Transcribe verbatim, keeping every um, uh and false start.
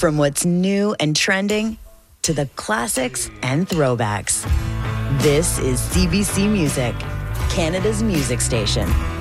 From what's new and trending to the classics and throwbacks. This is C B C Music, Canada's music station.